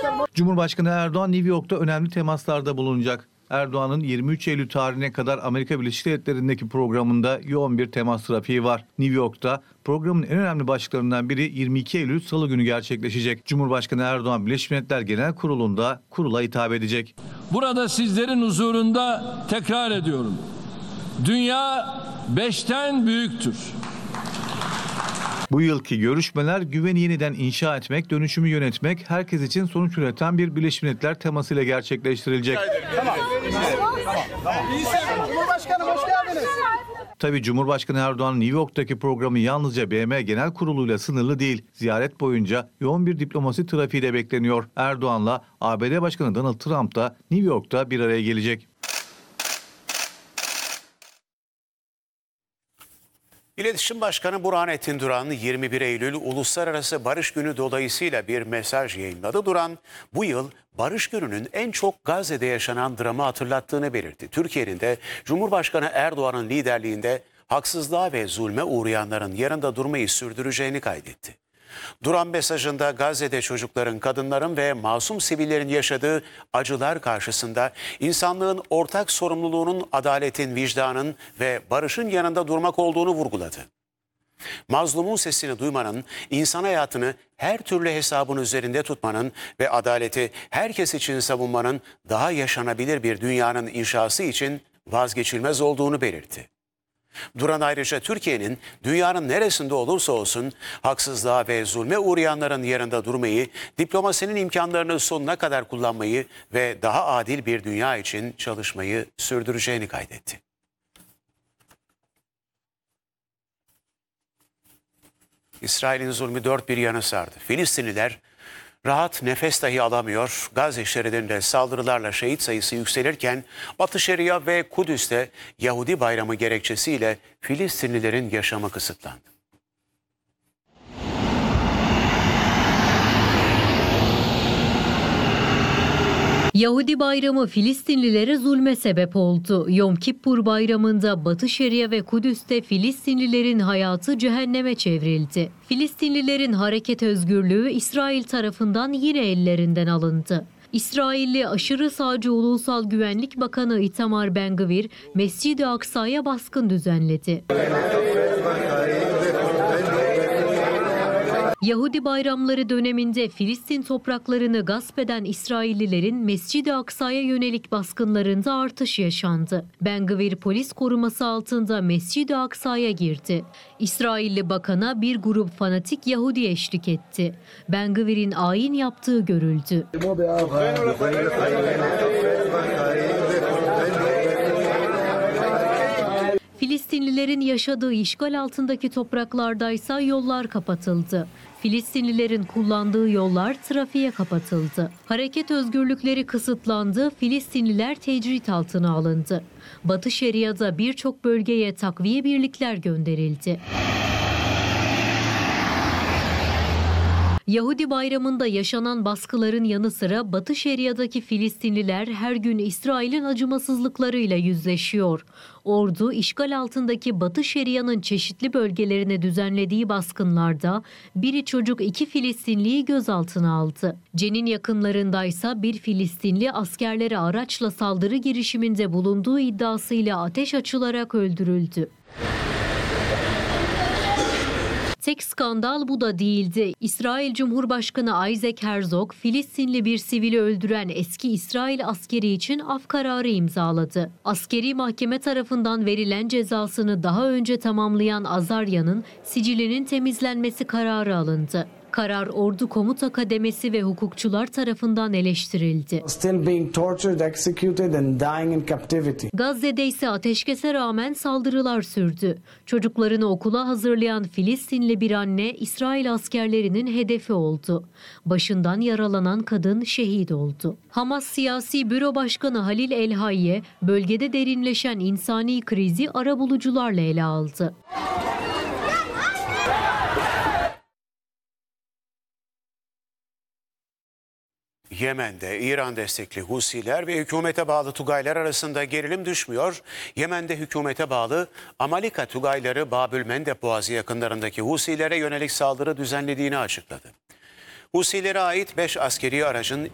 Cumhurbaşkanı Erdoğan New York'ta önemli temaslarda bulunacak. Erdoğan'ın 23 Eylül tarihine kadar Amerika Birleşik Devletleri'ndeki programında yoğun bir temas trafiği var. New York'ta programın en önemli başlıklarından biri 22 Eylül Salı günü gerçekleşecek. Cumhurbaşkanı Erdoğan Birleşmiş Milletler Genel Kurulu'nda kurula hitap edecek. Burada sizlerin huzurunda tekrar ediyorum. Dünya 5'ten büyüktür. Bu yılki görüşmeler güveni yeniden inşa etmek, dönüşümü yönetmek, herkes için sonuç üreten bir Birleşmiş Milletler temasıyla gerçekleştirilecek. Cumhurbaşkanım hoş geldiniz. Tabii Cumhurbaşkanı Erdoğan'ın New York'taki programı yalnızca BM Genel Kurulu'yla sınırlı değil. Ziyaret boyunca yoğun bir diplomasi trafiği de bekleniyor. Erdoğan'la ABD Başkanı Donald Trump da New York'ta bir araya gelecek. İletişim Başkanı Burhanettin Duran 21 Eylül Uluslararası Barış Günü dolayısıyla bir mesaj yayınladı. Duran bu yıl Barış Günü'nün en çok Gazze'de yaşanan dramı hatırlattığını belirtti. Türkiye'nin de Cumhurbaşkanı Erdoğan'ın liderliğinde haksızlığa ve zulme uğrayanların yanında durmayı sürdüreceğini kaydetti. Duran mesajında Gazze'de çocukların, kadınların ve masum sivillerin yaşadığı acılar karşısında insanlığın ortak sorumluluğunun, adaletin, vicdanın ve barışın yanında durmak olduğunu vurguladı. Mazlumun sesini duymanın, insan hayatını her türlü hesabın üzerinde tutmanın ve adaleti herkes için savunmanın daha yaşanabilir bir dünyanın inşası için vazgeçilmez olduğunu belirtti. Duran ayrıca Türkiye'nin dünyanın neresinde olursa olsun haksızlığa ve zulme uğrayanların yanında durmayı, diplomasinin imkanlarını sonuna kadar kullanmayı ve daha adil bir dünya için çalışmayı sürdüreceğini kaydetti. İsrail'in zulmü dört bir yanı sardı. Filistinliler rahat nefes dahi alamıyor. Gazze şeridinde saldırılarla şehit sayısı yükselirken Batı Şeria ve Kudüs'te Yahudi bayramı gerekçesiyle Filistinlilerin yaşamı kısıtlandı. Yahudi bayramı Filistinlilere zulme sebep oldu. Yom Kippur bayramında Batı Şeria ve Kudüs'te Filistinlilerin hayatı cehenneme çevrildi. Filistinlilerin hareket özgürlüğü İsrail tarafından yine ellerinden alındı. İsrailli aşırı sağcı Ulusal Güvenlik Bakanı Itamar Ben-Gvir, Mescid-i Aksa'ya baskın düzenledi. Yahudi bayramları döneminde Filistin topraklarını gasp eden İsraillilerin Mescid-i Aksa'ya yönelik baskınlarında artış yaşandı. Ben-Gvir polis koruması altında Mescid-i Aksa'ya girdi. İsrailli bakana bir grup fanatik Yahudi eşlik etti. Ben-Gvir'in ayin yaptığı görüldü. Filistinlilerin yaşadığı işgal altındaki topraklardaysa yollar kapatıldı. Filistinlilerin kullandığı yollar trafiğe kapatıldı. Hareket özgürlükleri kısıtlandı, Filistinliler tecrit altına alındı. Batı Şeria'da birçok bölgeye takviye birlikler gönderildi. Yahudi bayramında yaşanan baskıların yanı sıra Batı Şeria'daki Filistinliler her gün İsrail'in acımasızlıklarıyla yüzleşiyor. Ordu, işgal altındaki Batı Şeria'nın çeşitli bölgelerine düzenlediği baskınlarda biri çocuk 2 Filistinliyi gözaltına aldı. Cenin yakınlarındaysa bir Filistinli askerlere araçla saldırı girişiminde bulunduğu iddiasıyla ateş açılarak öldürüldü. Tek skandal bu da değildi. İsrail Cumhurbaşkanı Isaac Herzog, Filistinli bir sivili öldüren eski İsrail askeri için af kararı imzaladı. Askeri mahkeme tarafından verilen cezasını daha önce tamamlayan Azarya'nın sicilinin temizlenmesi kararı alındı. Karar ordu komuta kademesi ve hukukçular tarafından eleştirildi. Gazze'de ise ateşkese rağmen saldırılar sürdü. Çocuklarını okula hazırlayan Filistinli bir anne İsrail askerlerinin hedefi oldu. Başından yaralanan kadın şehit oldu. Hamas Siyasi Büro Başkanı Halil El-Hayye, bölgede derinleşen insani krizi arabulucularla ele aldı. Yemen'de İran destekli Husiler ve hükümete bağlı Tugaylar arasında gerilim düşmüyor. Yemen'de hükümete bağlı Amalika Tugayları Babül Mendeb Boğazı yakınlarındaki Husilere yönelik saldırı düzenlediğini açıkladı. Husilere ait 5 askeri aracın